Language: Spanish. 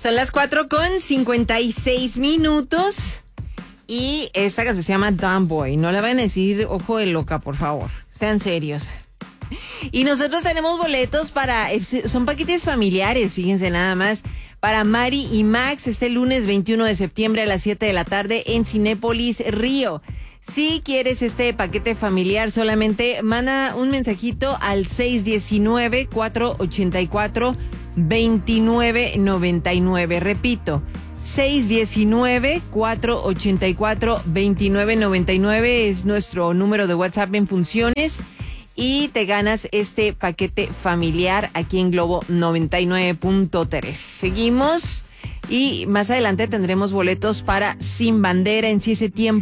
Son las 4:56. Y esta canción se llama Dumb Boy. No la van a decir ojo de loca, por favor. Sean serios. Y nosotros tenemos boletos son paquetes familiares, fíjense nada más, para Mari y Max este lunes 21 de septiembre a las 7 de la tarde en Cinépolis Río. Si quieres este paquete familiar, solamente manda un mensajito al 619-484-2999. Repito, 619-484-2999 es nuestro número de WhatsApp en funciones. Y te ganas este paquete familiar aquí en Globo 99.3. Seguimos y más adelante tendremos boletos para Sin Bandera en Si Ese Tiempo